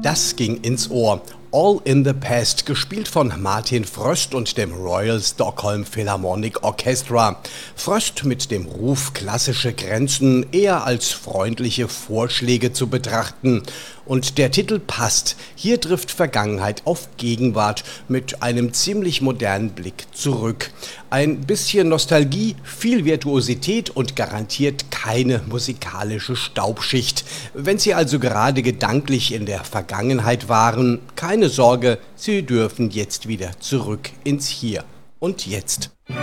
Das ging ins Ohr. All in the Past, gespielt von Martin Fröst und dem Royal Stockholm Philharmonic Orchestra. Fröst mit dem Ruf, klassische Grenzen eher als freundliche Vorschläge zu betrachten. Und der Titel passt. Hier trifft Vergangenheit auf Gegenwart mit einem ziemlich modernen Blick zurück. Ein bisschen Nostalgie, viel Virtuosität und garantiert keine musikalische Staubschicht. Wenn Sie also gerade gedanklich in der Vergangenheit waren, keine Sorge, Sie dürfen jetzt wieder zurück ins Hier und Jetzt.